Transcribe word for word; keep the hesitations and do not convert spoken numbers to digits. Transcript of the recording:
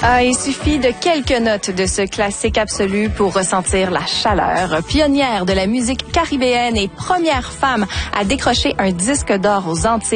Ah, il suffit de quelques notes de ce classique absolu pour ressentir la chaleur. Pionnière de la musique caribéenne et première femme à décrocher un disque d'or aux Antilles.